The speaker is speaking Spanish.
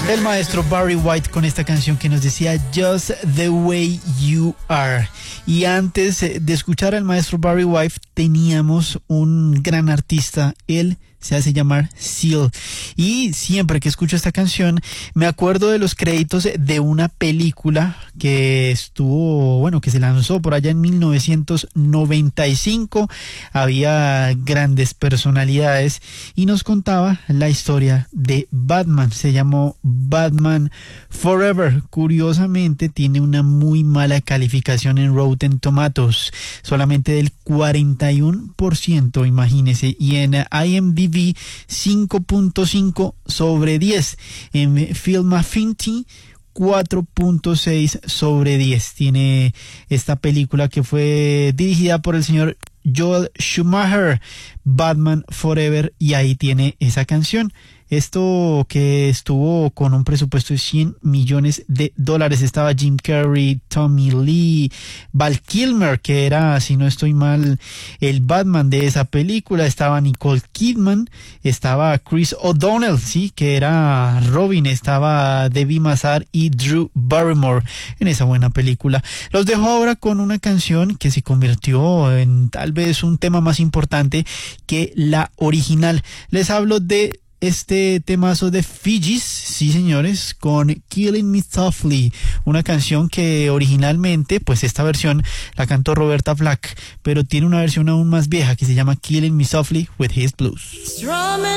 Del maestro Barry White con esta canción que nos decía Just the Way You Are. Y antes de escuchar al maestro Barry White teníamos un gran artista, él se hace llamar Seal. Y siempre que escucho esta canción me acuerdo de los créditos de una película que que se lanzó por allá en 1995. Había grandes personalidades y nos contaba la historia de Batman. Se llamó Batman Forever. Curiosamente tiene una muy mala calificación en Rotten Tomatoes, solamente del 41%, imagínese, y en IMDb 5.5 sobre 10, en Film Affinity 4.6 sobre 10. Tiene esta película que fue dirigida por el señor Joel Schumacher, Batman Forever, y ahí tiene esa canción. Esto que estuvo con un presupuesto de $100 millones. Estaba Jim Carrey, Tommy Lee, Val Kilmer, que era, si no estoy mal, el Batman de esa película. Estaba Nicole Kidman, estaba Chris O'Donnell, sí, que era Robin. Estaba Debbie Mazar y Drew Barrymore en esa buena película. Los dejo ahora con una canción que se convirtió en tal vez un tema más importante que la original. Les hablo de este temazo de Fugees, sí señores, con Killing Me Softly, una canción que originalmente, pues esta versión la cantó Roberta Flack, pero tiene una versión aún más vieja que se llama Killing Me Softly with His Blues.